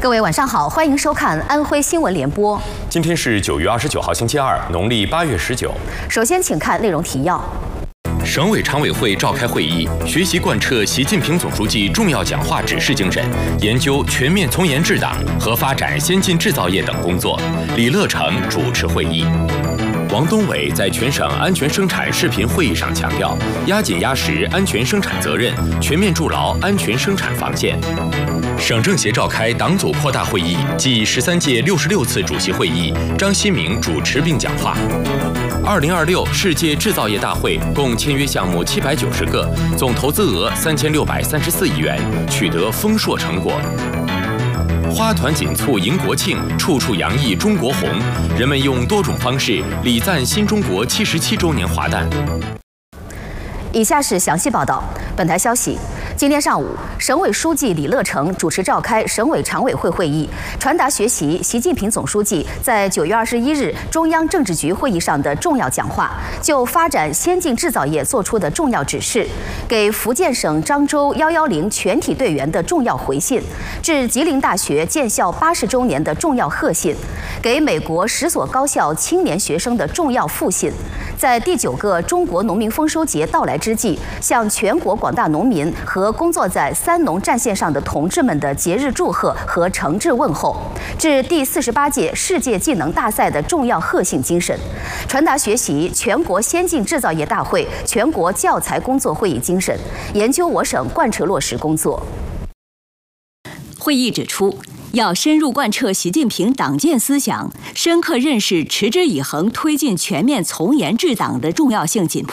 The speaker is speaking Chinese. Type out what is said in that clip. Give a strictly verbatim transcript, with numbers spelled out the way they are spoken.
各位晚上好，欢迎收看安徽新闻联播。 今天是九月二十九号，星期二，农历八月十九。 首先，请看内容提要。 省委常委会召开会议，学习贯彻习近平总书记重要讲话指示精神，研究全面从严治党和发展先进制造业等工作。李乐成主持会议。王东伟在全省安全生产视频会议上强调，压紧压实安全生产责任，全面筑牢安全生产防线。省政协召开党组扩大会议暨十三届六十六次主席会议，张希明主持并讲话。 二零二六世界制造业大会共签约项目七百九十个，总投资额三千六百三十四亿元，取得丰硕成果。花团锦簇迎国庆，处处洋溢中国红，人们用多种方式礼赞新中国七十七周年华诞。 以下是详细报道。本台消息。 今天上午，省委书记李乐成主持召开省委常委会会议，传达学习习近平总书记在九月二十一日中央政治局会议上的重要讲话，就发展先进制造业作出的重要指示，给福建省漳州一一零全体队员的重要回信，致吉林大学建校八十周年的重要贺信，给美国十所高校青年学生的重要复信。在第九个中国农民丰收节到来之际，向全国广大农民和 和工作在三农战线上的同志们的节日祝贺和诚挚问候，致第四十八届世界技能大赛的重要贺信精神，传达学习全国先进制造业大会全国教材工作会议精神，研究我省贯彻落实工作。 会议指出，要深入贯彻习近平党建思想，深刻认识持之以恒推进全面从严治党的重要性紧迫。